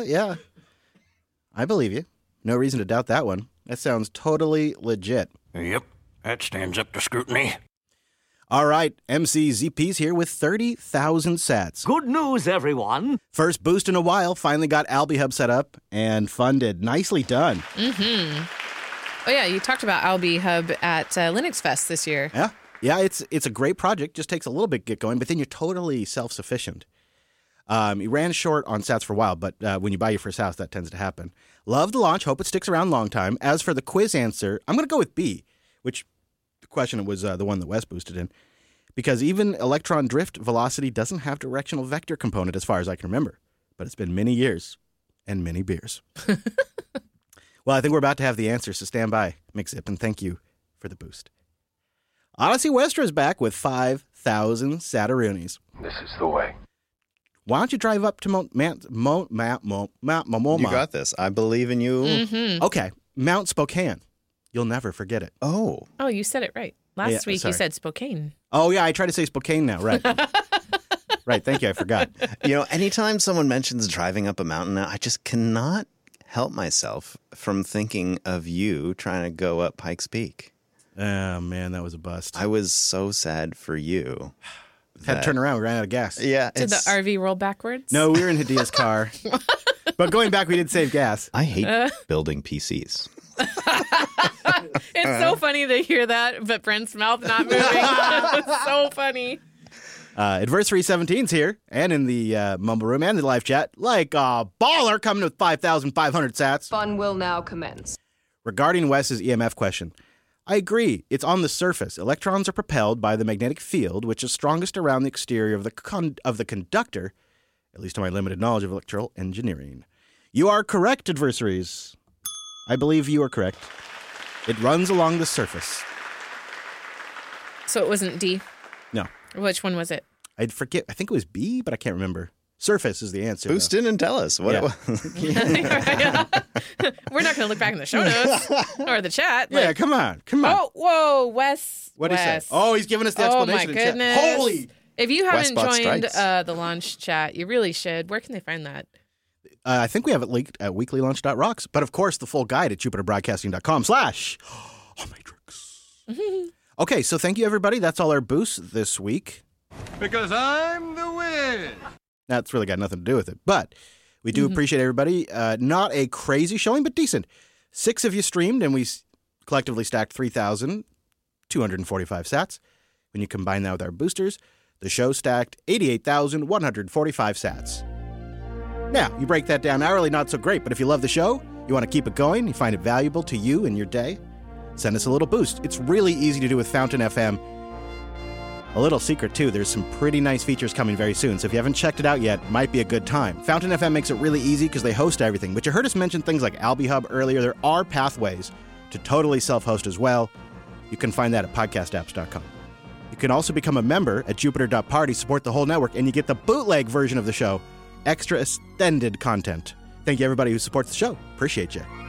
Yeah. I believe you. No reason to doubt that one. That sounds totally legit. Yep, that stands up to scrutiny. All right, MC ZP's here with 30,000 sats. Good news, everyone. First boost in a while, finally got AlbiHub set up and funded. Nicely done. Mm-hmm. Oh, yeah, you talked about AlbiHub at Linux Fest this year. Yeah. Yeah, it's a great project. Just takes a little bit to get going, but then you're totally self-sufficient. You ran short on sats for a while, but when you buy your first house, that tends to happen. Love the launch. Hope it sticks around a long time. As for the quiz answer, I'm going to go with B, which the question was the one that Wes boosted in, because even electron drift velocity doesn't have directional vector component as far as I can remember. But it's been many years and many beers. Well, I think we're about to have the answer, so stand by, McZip, and thank you for the boost. Odyssey Westra is back with 5,000 Sataroonies. This is the way. Why don't you drive up to Mount You got this. I believe in you. Mm-hmm. Okay, Mount Spokane. You'll never forget it. Oh. Oh, you said it right. Last week sorry. you said Spokane. Oh, yeah, I try to say Spokane now, right. Right, thank you, I forgot. Anytime someone mentions driving up a mountain now, I just cannot help myself from thinking of you trying to go up Pikes Peak. Oh, man, that was a bust. I was so sad for you. Had to turn around, we ran out of gas. Yeah. Did the RV roll backwards? No, we were in Hadia's car. But going back, we did save gas. I hate building PCs. It's so funny to hear that, but Brent's mouth not moving. It's so funny. Adversary 17's here, and in the Mumble Room and the live chat, like a baller coming with 5,500 sats. Fun will now commence. Regarding Wes's EMF question, I agree. It's on the surface. Electrons are propelled by the magnetic field, which is strongest around the exterior of the conductor, at least to my limited knowledge of electrical engineering. You are correct, adversaries. I believe you are correct. It runs along the surface. So it wasn't D? No. Which one was it? I'd forget. I think it was B, but I can't remember. Surface is the answer. Boost in and tell us what it was. We're not going to look back in the show notes or the chat. Yeah, come on. Oh, whoa, Wes. What did he say? Oh, he's giving us the explanation. Oh, my goodness. Chat. Holy! If you haven't Westbot joined strikes. the launch chat, you really should. Where can they find that? I think we have it linked at weeklylaunch.rocks. But of course, the full guide at jupiterbroadcasting.com/Matrix. Okay, so thank you, everybody. That's all our boosts this week. Because I'm the Wiz. That's really got nothing to do with it. But we do appreciate everybody. Not a crazy showing, but decent. 6 of you streamed, and we collectively stacked 3,245 sats. When you combine that with our boosters, the show stacked 88,145 sats. Now, you break that down hourly, not so great, but if you love the show, you want to keep it going, you find it valuable to you and your day, send us a little boost. It's really easy to do with Fountain FM. A little secret, too, there's some pretty nice features coming very soon, so if you haven't checked it out yet, it might be a good time. Fountain FM makes it really easy because they host everything, but you heard us mention things like AlbiHub earlier. There are pathways to totally self-host as well. You can find that at podcastapps.com. You can also become a member at Jupiter.Party, support the whole network, and you get the bootleg version of the show, extra extended content. Thank you, everybody who supports the show. Appreciate you.